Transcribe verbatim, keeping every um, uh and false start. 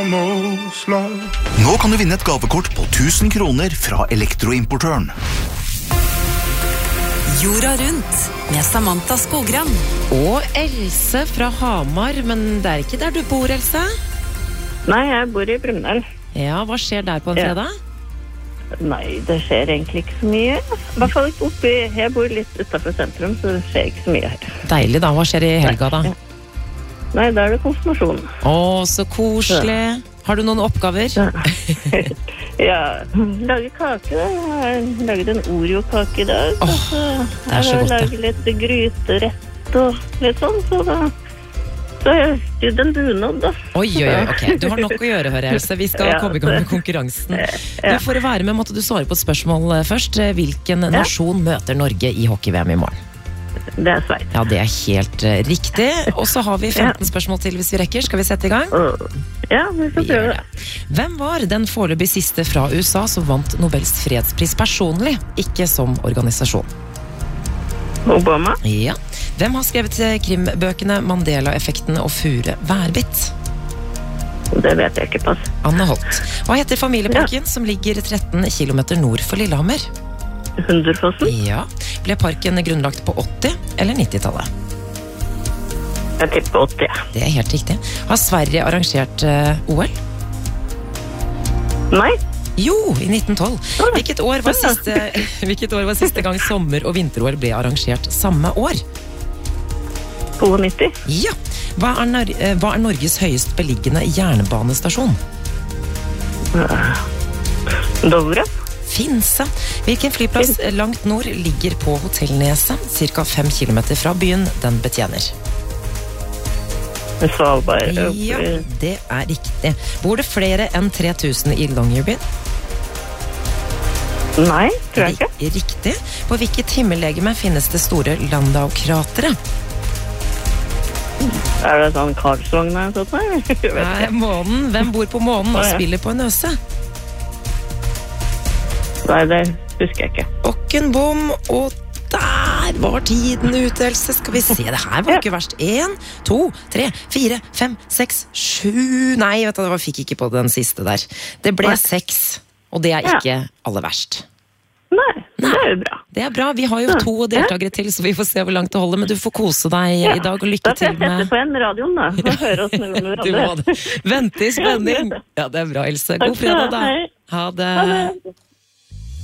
Nå kan du vinne et gavekort på tusen kroner fra Elektroimportøren. Jorda rundt med Samantha Skogran. Og Else fra Hamar, men det er ikke der du bor, Else? Nei, jeg bor i Brumunddal. Ja, hva skjer der på en fredag? Ja. Nei, det skjer egentlig ikke så mye. I hvert fall ikke oppi, jeg bor litt utenfor sentrum, så det skjer ikke så mye her. Deilig da, hva skjer i helga da? Ja. Nei, da er det konfirmasjon. Å, så koselig. Ja. Har du noen oppgaver? Ja, ja lage kake. Jeg har laget en Oreo-kake i dag. Åh, det er så godt det. Jeg har laget litt gryterett og litt sånn, så da så har jeg styrt en bunad da. Oi, oi, oi, ok. Du har nok å gjøre, hører jeg, Else. Vi skal komme i gang med konkurransen. Du, for å være med, måtte du svare på et spørsmål først. Hvilken nasjon møter Norge i hockey-V M i morgen? Det er Sveits. Ja, det er helt uh, riktig. Og så har vi femten spørsmål til hvis vi rekker. Skal vi sette i gang? Ja, vi skal prøve det. Hvem var den foreløpig siste fra U S A som vant Nobels fredspris personlig, ikke som organisasjon? Obama? Ja. Hvem har skrevet krimbøkene Mandela-effekten og Fure Værbit? Det vet jeg ikke, pass. Anne Holt. Hva heter familieparken ja. som ligger tretten kilometer nord for Lillehammer? Hunderfossen? Ja. Ble parken grunnlagt på åtti- eller nittitallet? Jeg tipper åtti. Det er helt riktig. Har Sverige arrangert uh, O L? Nei. Jo, i nitten tolv. Hvilket år var siste, hvilket år var siste gang sommer- og vinter-O L ble arrangert samme år? nitti. Ja. Hva er, Nor- hva er Norges høyest beliggende jernbanestasjon? Dovre. Finse. Hvilken flyplass langt nord ligger på Hotellneset, cirka fem kilometer fra byen den betjener? Svalbard. Ja, det er riktig. Bor det flere enn tre tusen i Longyearbyen? Nei, tror jeg ikke. Riktig. På hvilket himmellegeme finnes det store Landau-krateret? Er det sånn Karlsvogn eller sånt? Nei, månen. Hvem bor på månen og spiller på en øse? Nei, det husker jeg ikke. Okkenbom, og der var tiden ute, Else. Skal vi se, det her var ikke verst. En, to, tre, fire, fem, seks, sju. Nei, vet du, jeg fikk ikke på den siste der. Det ble seks, og det er ikke aller verst. Nei, det er jo bra. Det er bra, vi har jo to deltakere til, så vi får se hvor langt det holder, men du får kose deg i dag, og lykke til med... Da får jeg sette på en radioen da, og høre oss noe med hverandre. Vente i spenning. Ja, det er bra, Else. God fredag da. Ha det. Ha det.